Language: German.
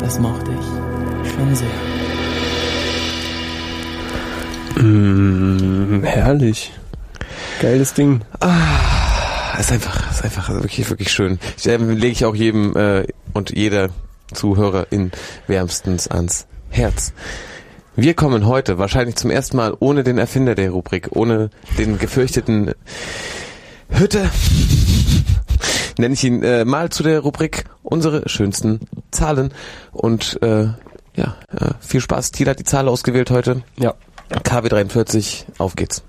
Das mochte ich schon sehr. Herrlich. Geiles Ding. Ist einfach wirklich, wirklich schön. Lege ich auch jedem und jeder Zuhörerin wärmstens ans Herz. Wir kommen heute wahrscheinlich zum ersten Mal ohne den Erfinder der Rubrik, ohne den gefürchteten Hütte, nenne ich ihn mal zu der Rubrik unsere schönsten Zahlen. Und viel Spaß. Thiel hat die Zahl ausgewählt heute. Ja. KW 43, auf geht's.